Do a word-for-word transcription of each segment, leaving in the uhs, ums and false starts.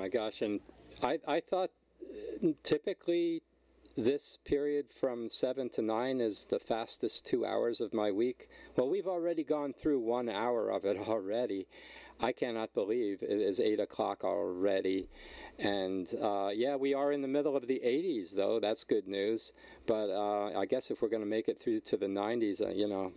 gosh, and I, I thought uh, typically this period from seven to nine is the fastest two hours of my week. Well, we've already gone through one hour of it already. I cannot believe it is eight o'clock already. And uh, yeah, we are in the middle of the eighties, though. That's good news. But uh, I guess if we're going to make it through to the nineties, uh, you know,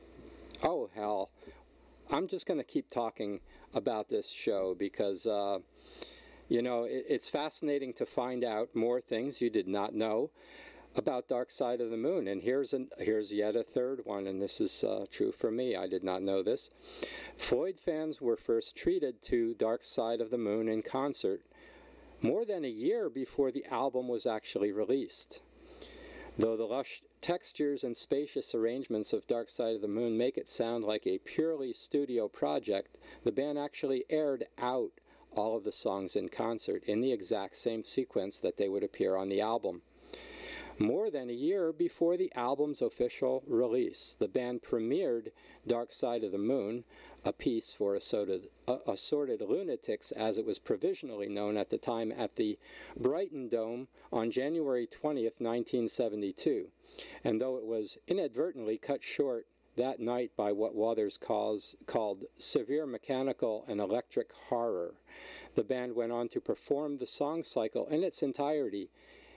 oh, hell. I'm just going to keep talking about this show because, uh, you know, it, it's fascinating to find out more things you did not know about Dark Side of the Moon. And here's an, here's yet a third one, and this is uh, true for me. I did not know this. Floyd fans were first treated to Dark Side of the Moon in concert more than a year before the album was actually released. Though the lush textures and spacious arrangements of Dark Side of the Moon make it sound like a purely studio project, the band actually aired out all of the songs in concert in the exact same sequence that they would appear on the album. More than a year before the album's official release, the band premiered Dark Side of the Moon, a piece for assorted, uh, assorted lunatics, as it was provisionally known at the time, at the Brighton Dome on January twentieth, nineteen seventy-two. And though it was inadvertently cut short that night by what Waters calls, called severe mechanical and electric horror, the band went on to perform the song cycle in its entirety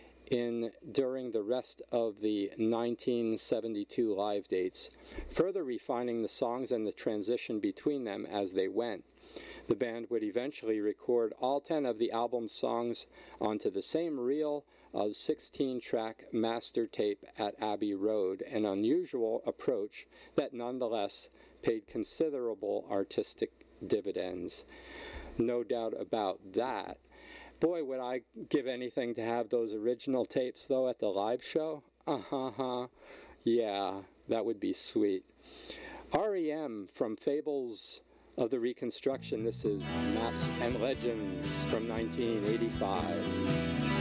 in during the rest of the nineteen seventy-two live dates, further refining the songs and the transition between them as they went. The band would eventually record all ten of the album's songs onto the same reel of sixteen-track master tape at Abbey Road, an unusual approach that nonetheless paid considerable artistic dividends. No doubt about that. Boy, would I give anything to have those original tapes, though, at the live show. Uh-huh. Yeah, that would be sweet. R E M from Fables of the Reconstruction. This is Maps and Legends from nineteen eighty-five.